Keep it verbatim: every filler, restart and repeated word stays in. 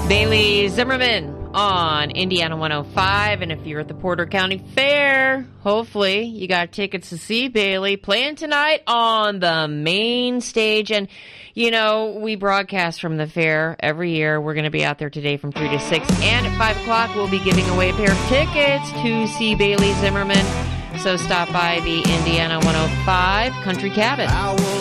Bailey Zimmerman on Indiana one oh five, and if you're at the Porter County Fair, hopefully you got tickets to see Bailey playing tonight on the main stage. And you know, we broadcast from the fair every year. We're going to be out there today from three to six, and at five o'clock we'll be giving away a pair of tickets to see Bailey Zimmerman. So stop by the Indiana one oh five Country Cabin.